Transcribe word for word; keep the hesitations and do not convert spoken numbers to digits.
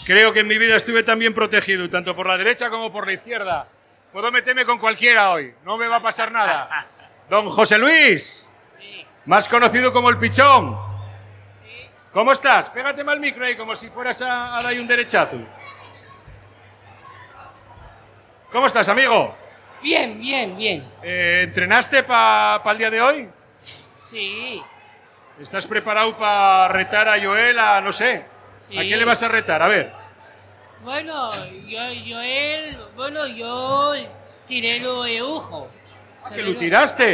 Creo que en mi vida estuve tan bien protegido, tanto por la derecha como por la izquierda. Puedo meterme con cualquiera hoy, no me va a pasar nada. Don José Luis, Sí, más conocido como el Pichón. sí. ¿Cómo estás? Pégate mal el micro ahí, como si fueras a, a dar un derechazo. ¿Cómo estás, amigo? Bien, bien, bien. Eh, ¿Entrenaste para pa el día de hoy? Sí, ¿Estás preparado para retar a Joel a, no sé, sí. a qué le vas a retar? A ver. Bueno, yo, yo él, bueno, yo tiré lo de ojo. ¿A que lo tiraste?